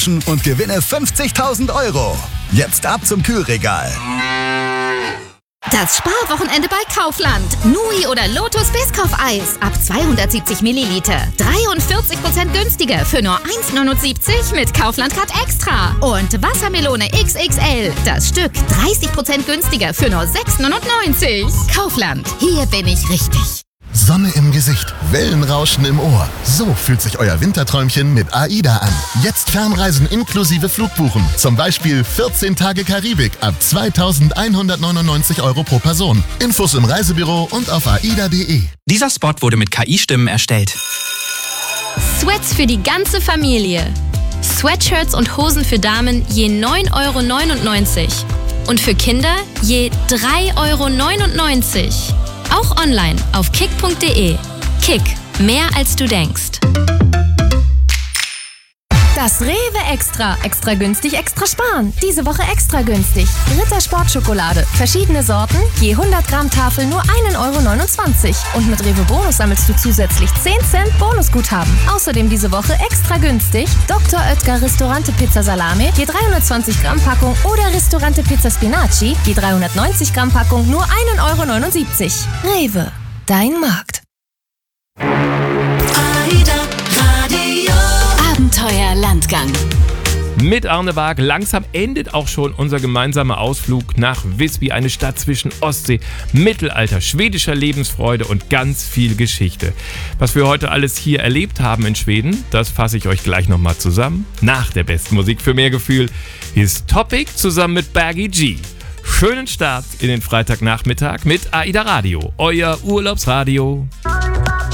und gewinne 50.000 €. Jetzt ab zum Kühlregal. Das Sparwochenende bei Kaufland. Nui oder Lotus Biscoff-Eis ab 270 Milliliter. 43% günstiger für nur 1,79 mit Kaufland Card Extra. Und Wassermelone XXL. Das Stück 30% günstiger für nur 6,99. Kaufland. Hier bin ich richtig. Sonne im Gesicht, Wellenrauschen im Ohr. So fühlt sich euer Winterträumchen mit AIDA an. Jetzt Fernreisen inklusive Flugbuchen. Zum Beispiel 14 Tage Karibik ab 2.199 € pro Person. Infos im Reisebüro und auf aida.de. Dieser Spot wurde mit KI-Stimmen erstellt. Sweats für die ganze Familie. Sweatshirts und Hosen für Damen je 9,99 € und für Kinder je 3,99 €. Auch online auf kick.de. Kick, mehr als du denkst. Das Rewe Extra. Extra günstig, extra sparen. Diese Woche extra günstig. Ritter Sportschokolade. Verschiedene Sorten. Je 100 Gramm Tafel nur 1,29 €. Und mit Rewe Bonus sammelst du zusätzlich 10 Cent Bonusguthaben. Außerdem diese Woche extra günstig. Dr. Oetker Ristorante Pizza Salame. Je 320 Gramm Packung. Oder Ristorante Pizza Spinaci. Je 390 Gramm Packung nur 1,79 €. Rewe. Dein Markt. Abenteuer Landgang. Mit Arne Waag langsam endet auch schon unser gemeinsamer Ausflug nach Visby, eine Stadt zwischen Ostsee, Mittelalter, schwedischer Lebensfreude und ganz viel Geschichte. Was wir heute alles hier erlebt haben in Schweden, das fasse ich euch gleich nochmal zusammen. Nach der besten Musik für mehr Gefühl. Hier ist Topic zusammen mit Baggy G. Schönen Start in den Freitagnachmittag mit AIDA Radio, euer Urlaubsradio.